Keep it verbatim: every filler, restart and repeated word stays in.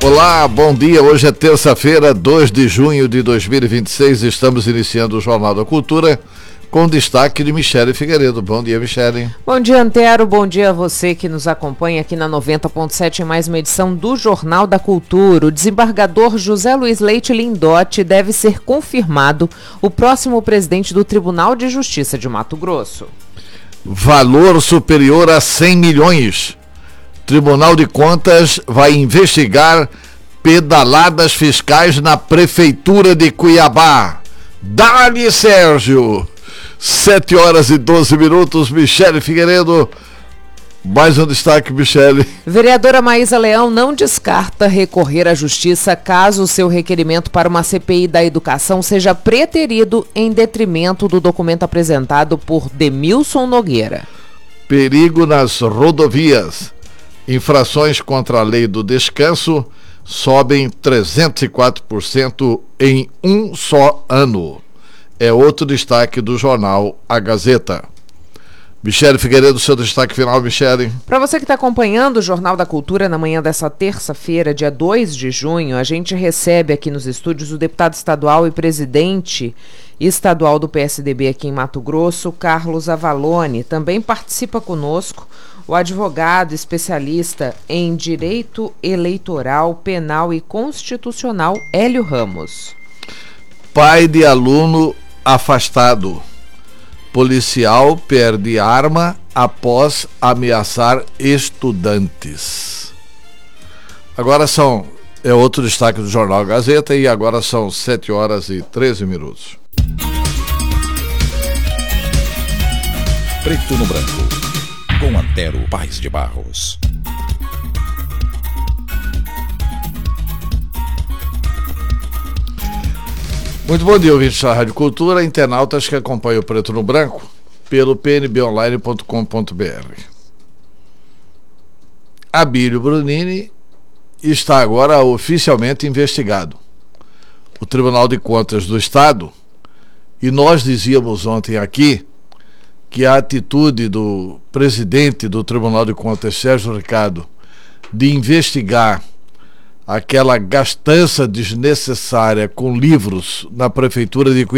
Olá, bom dia. Hoje é terça-feira, dois de junho de dois mil e vinte e seis. Estamos iniciando o Jornal da Cultura com destaque de Michele Figueiredo. Bom dia, Michele. Bom dia, Antero. Bom dia a você que nos acompanha aqui na noventa ponto sete em mais uma edição do Jornal da Cultura. O desembargador José Luiz Leite Lindotti deve ser confirmado o próximo presidente do Tribunal de Justiça de Mato Grosso. Valor superior a cem milhões. Tribunal de Contas vai investigar pedaladas fiscais na Prefeitura de Cuiabá. Dá-lhe, Sérgio! sete horas e doze minutos, Michele Figueiredo. Mais um destaque, Michele. Vereadora Maísa Leão não descarta recorrer à Justiça caso o seu requerimento para uma C P I da educação seja preterido em detrimento do documento apresentado por Demilson Nogueira. Perigo nas rodovias. Infrações contra a lei do descanso sobem trezentos e quatro por cento em um só ano. É outro destaque do jornal A Gazeta. Michele Figueiredo, seu destaque final, Michele. Para você que está acompanhando o Jornal da Cultura na manhã dessa terça-feira, dia dois de junho, a gente recebe aqui nos estúdios o deputado estadual e presidente estadual do P S D B aqui em Mato Grosso, Carlos Avalone. Também participa conosco o advogado especialista em direito eleitoral, penal e constitucional, Hélio Ramos. Pai de aluno afastado. Policial perde arma após ameaçar estudantes. Agora são, é outro destaque do Jornal Gazeta, e agora são sete horas e treze minutos. Preto no Branco, com Antero Paes de Barros. Muito bom dia, ouvintes da Rádio Cultura, internautas que acompanham o Preto no Branco pelo p n b online ponto com ponto b r. Abílio Brunini está agora oficialmente investigado. O Tribunal de Contas do Estado, e nós dizíamos ontem aqui que a atitude do presidente do Tribunal de Contas, Sérgio Ricardo, de investigar aquela gastança desnecessária com livros na Prefeitura de Cuiabá,